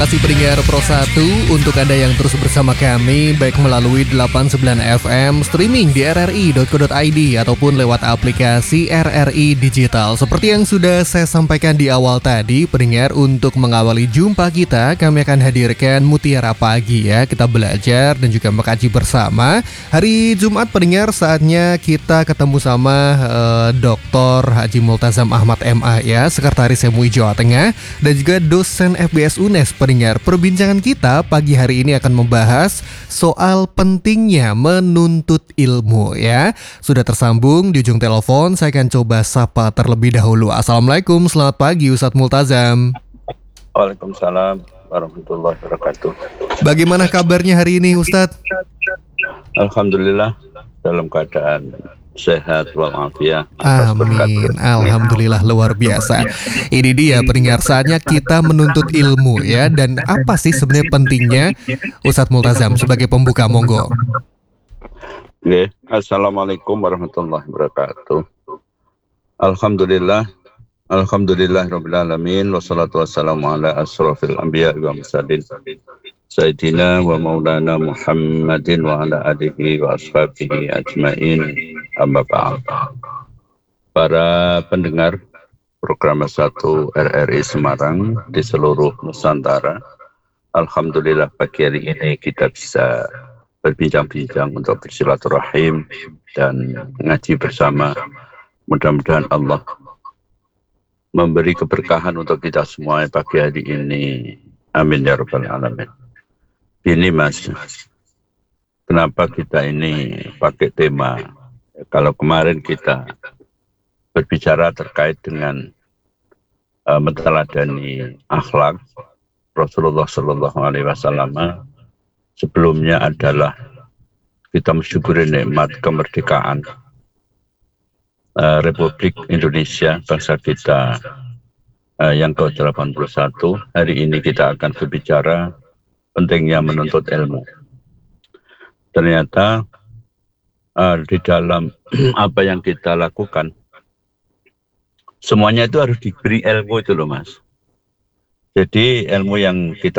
Kasih pendengar Pro 1 untuk Anda yang terus bersama kami baik melalui 89 FM streaming di rri.co.id ataupun lewat aplikasi RRI Digital. Seperti yang sudah saya sampaikan di awal tadi, pendengar, untuk mengawali jumpa kita, kami akan hadirkan Mutiara Pagi ya. Kita belajar dan juga mengkaji bersama. Hari Jumat, pendengar, saatnya kita ketemu sama Dr. Haji Multazam Ahmad MA ya, Sekretaris MUI Jawa Tengah dan juga dosen FBS UNES. Pendengar, perbincangan kita pagi hari ini akan membahas soal pentingnya menuntut ilmu ya. Sudah tersambung di ujung telepon, saya akan coba sapa terlebih dahulu. Assalamualaikum, selamat pagi Ustadz Multazam. Waalaikumsalam warahmatullahi wabarakatuh. Bagaimana kabarnya hari ini Ustadz? Alhamdulillah dalam keadaan sehat walafiat. Amin. Alhamdulillah, luar biasa. Ini dia pendengar, saatnya kita menuntut ilmu ya. Dan apa sih sebenarnya pentingnya, Ustadz Multazam, sebagai pembuka, monggo. Oke. Assalamualaikum warahmatullahi wabarakatuh. Alhamdulillah rabbil alamin, wassalatu wassalamu ala asrofil anbiya wa mursalin Sayyidina wa maulana Muhammadin wa ala alihi wa ashabihi ajmain, amma ba'd. Para pendengar program 1 RRI Semarang di seluruh Nusantara, alhamdulillah pagi hari ini kita bisa berbincang-bincang untuk bersilaturahim dan ngaji bersama. Mudah-mudahan Allah memberi keberkahan untuk kita semua pagi hari ini. Amin ya rabbal alamin. Ini Mas, kenapa kita ini pakai tema? Kalau kemarin kita berbicara terkait dengan meneladani akhlak Rasulullah Shallallahu Alaihi Wasallam, sebelumnya adalah kita mensyukuri nikmat kemerdekaan Republik Indonesia, bangsa kita yang ke-81. Hari ini kita akan berbicara pentingnya menuntut ilmu. Ternyata di dalam apa yang kita lakukan, semuanya itu harus diberi ilmu itu loh Mas. Jadi ilmu yang kita